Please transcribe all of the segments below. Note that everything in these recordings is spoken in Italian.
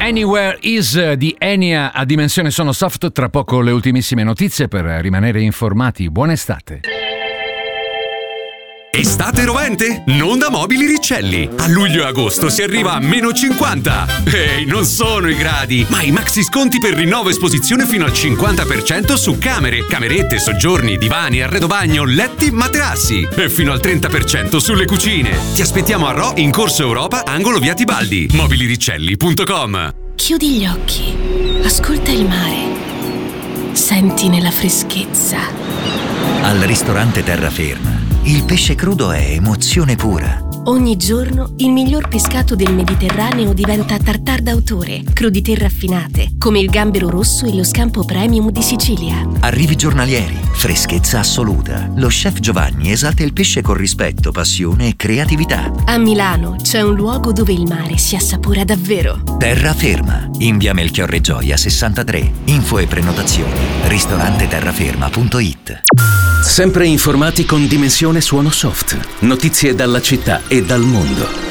Anywhere Is di Enya a Dimensione Sono Soft. Tra poco le ultimissime notizie per rimanere informati. Buona estate. Estate rovente? Non da Mobili Riccelli. A luglio e agosto si arriva a -50. Ehi, non sono i gradi, ma i maxi sconti per rinnovo esposizione fino al 50% su camere, camerette, soggiorni, divani, arredo bagno, letti, materassi e fino al 30% sulle cucine. Ti aspettiamo a Rho in Corso Europa, angolo via Tibaldi. Mobiliriccelli.com. Chiudi gli occhi, ascolta il mare, senti nella freschezza. Al ristorante Terraferma il pesce crudo è emozione pura. Ogni giorno il miglior pescato del Mediterraneo diventa tartare d'autore, crudité raffinate, come il gambero rosso e lo scampo premium di Sicilia. Arrivi giornalieri, freschezza assoluta. Lo chef Giovanni esalta il pesce con rispetto, passione e creatività. A Milano c'è un luogo dove il mare si assapora davvero. Terraferma, in via Melchiorre Gioia 63. Info e prenotazioni ristoranteterraferma.it. Sempre informati con Dimensione Suono Soft. Notizie dalla città e dal mondo.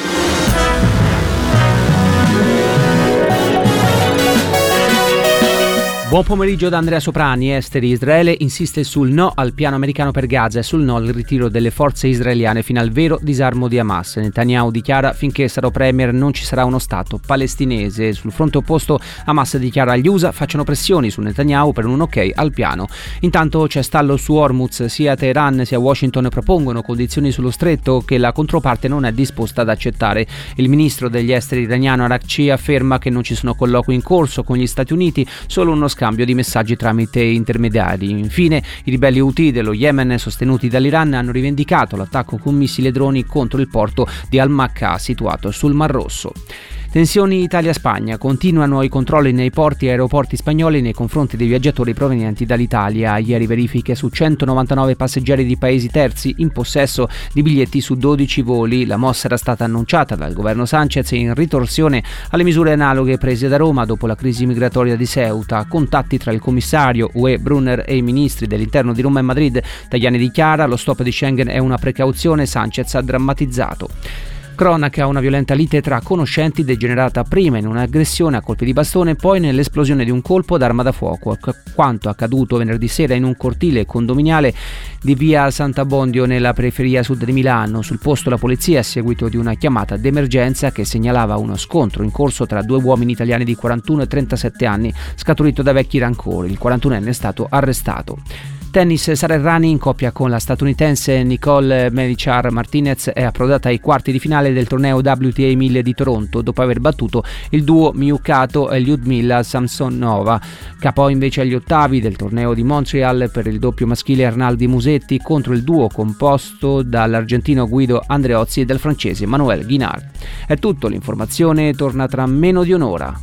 Buon pomeriggio da Andrea Soprani. Esteri. Israele insiste sul no al piano americano per Gaza e sul no al ritiro delle forze israeliane fino al vero disarmo di Hamas. Netanyahu dichiara: finché sarò premier non ci sarà uno stato palestinese. Sul fronte opposto Hamas dichiara agli USA facciano pressioni su Netanyahu per un ok al piano. Intanto c'è stallo su Hormuz. Sia Teheran sia Washington propongono condizioni sullo stretto che la controparte non è disposta ad accettare. Il ministro degli esteri iraniano Araghchi afferma che non ci sono colloqui in corso con gli Stati Uniti, solo uno scambio di messaggi tramite intermediari. Infine, i ribelli Houthi dello Yemen, sostenuti dall'Iran, hanno rivendicato l'attacco con missili e droni contro il porto di Al-Makka, situato sul Mar Rosso. Tensioni Italia-Spagna. Continuano i controlli nei porti e aeroporti spagnoli nei confronti dei viaggiatori provenienti dall'Italia. Ieri verifiche su 199 passeggeri di paesi terzi in possesso di biglietti su 12 voli. La mossa era stata annunciata dal governo Sanchez in ritorsione alle misure analoghe prese da Roma dopo la crisi migratoria di Ceuta. Contatti tra il commissario UE Brunner e i ministri dell'interno di Roma e Madrid. Tajani dichiara: lo stop di Schengen è una precauzione. Sanchez ha drammatizzato. Cronaca: una violenta lite tra conoscenti degenerata prima in un'aggressione a colpi di bastone, poi nell'esplosione di un colpo d'arma da fuoco. Quanto accaduto venerdì sera in un cortile condominiale di via Sant'Abbondio nella periferia sud di Milano. Sul posto la polizia a seguito di una chiamata d'emergenza che segnalava uno scontro in corso tra due uomini italiani di 41 e 37 anni, scaturito da vecchi rancori. Il 41enne è stato arrestato. Tennis: Sara Errani in coppia con la statunitense Nicole Melichar Martinez è approdata ai quarti di finale del torneo WTA 1000 di Toronto dopo aver battuto il duo Miyukato e Lyudmila Samsonova. Capo invece agli ottavi del torneo di Montreal per il doppio maschile Arnaldi Musetti contro il duo composto dall'argentino Guido Andreozzi e dal francese Manuel Guinard. È tutto, l'informazione torna tra meno di un'ora.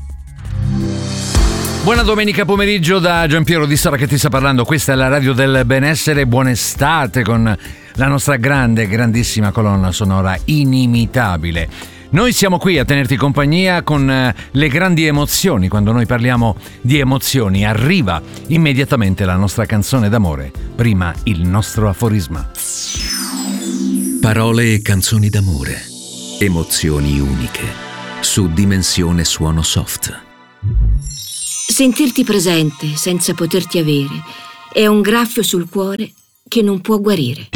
Buona domenica pomeriggio da Giampiero Di Sara che ti sta parlando. Questa è la radio del benessere. Buona estate con la nostra grandissima colonna sonora inimitabile. Noi siamo qui a tenerti compagnia con le grandi emozioni. Quando noi parliamo di emozioni arriva immediatamente la nostra canzone d'amore, prima il nostro aforisma. Parole e canzoni d'amore, emozioni uniche, su Dimensione Suono Soft. Sentirti presente senza poterti avere è un graffio sul cuore che non può guarire.